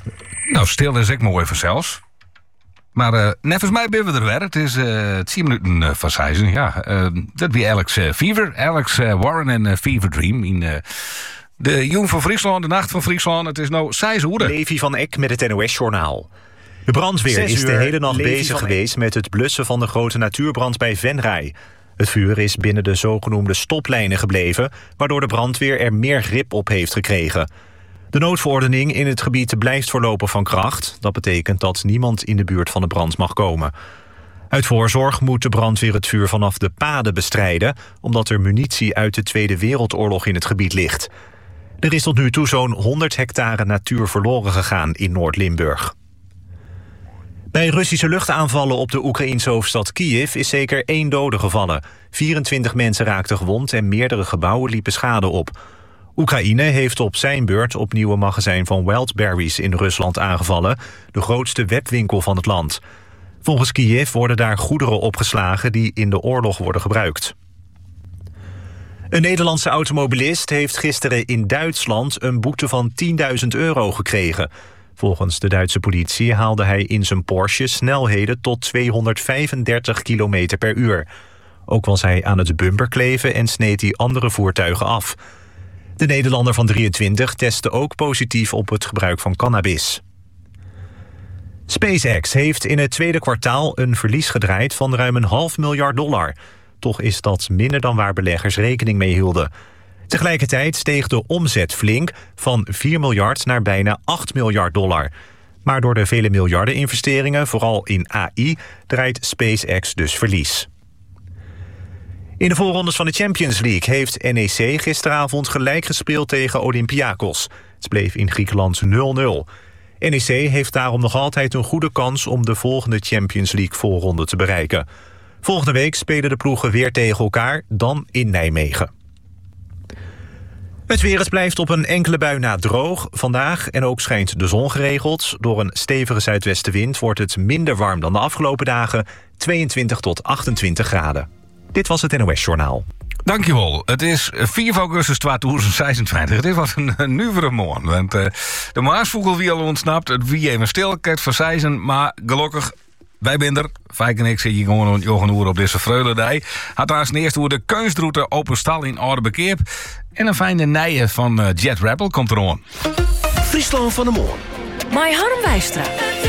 Nou, stil is ik mooi vanzelfs. Maar nevens mij ben we er weer. Het is 10 minuten van 6. Ja, dat wie Alex Fever. Alex Warren en Fever Dream. In de Jong van Friesland, de Nacht van Friesland. Het is nou 6 uur. Levi van Eck met het NOS-journaal. De brandweer is de hele nacht bezig geweest met het blussen van de grote natuurbrand bij Venray. Het vuur is binnen de zogenoemde stoplijnen gebleven, waardoor de brandweer er meer grip op heeft gekregen. De noodverordening in het gebied blijft voorlopig van kracht. Dat betekent dat niemand in de buurt van de brand mag komen. Uit voorzorg moet de brandweer het vuur vanaf de paden bestrijden, omdat er munitie uit de Tweede Wereldoorlog in het gebied ligt. Er is tot nu toe zo'n 100 hectare natuur verloren gegaan in Noord-Limburg. Bij Russische luchtaanvallen op de Oekraïense hoofdstad Kiev is zeker 1 dode gevallen. 24 mensen raakten gewond en meerdere gebouwen liepen schade op. Oekraïne heeft op zijn beurt opnieuw een magazijn van Wildberries in Rusland aangevallen, de grootste webwinkel van het land. Volgens Kiev worden daar goederen opgeslagen die in de oorlog worden gebruikt. Een Nederlandse automobilist heeft gisteren in Duitsland een boete van €10.000 gekregen. Volgens de Duitse politie haalde hij in zijn Porsche snelheden tot 235 km per uur. Ook was hij aan het bumperkleven en sneed hij andere voertuigen af. De Nederlander van 23 testte ook positief op het gebruik van cannabis. SpaceX heeft in het tweede kwartaal een verlies gedraaid van ruim $500 miljard. Toch is dat minder dan waar beleggers rekening mee hielden. Tegelijkertijd steeg de omzet flink van 4 miljard naar bijna $8 miljard. Maar door de vele miljarden investeringen, vooral in AI, draait SpaceX dus verlies. In de voorrondes van de Champions League heeft NEC gisteravond gelijk gespeeld tegen Olympiakos. Het bleef in Griekenland 0-0. NEC heeft daarom nog altijd een goede kans om de volgende Champions League voorronde te bereiken. Volgende week spelen de ploegen weer tegen elkaar, dan in Nijmegen. Het weer, het blijft op een enkele bui na droog vandaag en ook schijnt de zon geregeld. Door een stevige zuidwestenwind wordt het minder warm dan de afgelopen dagen, 22 tot 28 graden. Dit was het NOS Journaal. Dankjewel. Het is 4 augustus 2026. Het is wat een nuvere morgen. Want de maasvogel wie al ontsnapt, het wie even stil, kijk van Seizen, maar gelukkig, wij zijn er. Fijk en ik zit hier gewoon een uur op deze vreugdedij. Had trouwens eerst hoe de keusroute open stal in Oude Bekeep. En een fijne nijen van Jet Rebel komt er aan. Friesland van de Morgen. Mai Harm Wijstra.